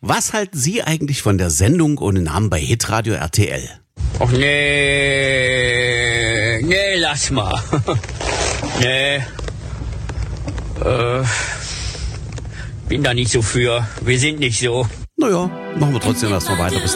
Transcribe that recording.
Was halten Sie eigentlich von der Sendung ohne Namen bei Hitradio RTL? Och nee, lass mal. Nee. Bin da nicht so für. Wir sind nicht so. Naja, machen wir trotzdem erstmal weiter bis